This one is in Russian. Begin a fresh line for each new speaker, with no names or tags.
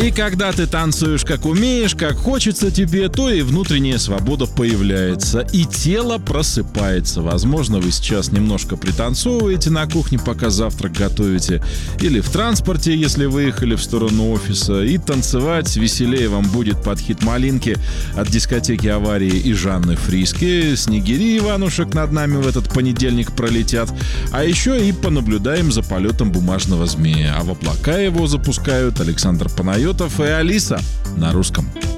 И когда ты танцуешь как умеешь, как хочется тебе, то и внутренняя свобода появляется, и тело просыпается. Возможно, вы сейчас немножко пританцовываете на кухне, пока завтрак готовите, или в транспорте, если выехали в сторону офиса, и танцевать веселее вам будет под хит «Малинки» от дискотеки «Аварии» и Жанны Фриске. Снегири Иванушек над нами в этот понедельник пролетят. А еще и понаблюдаем за полетом бумажного змея. А в облака его запускают Александр Панайотов и Алиса на русском.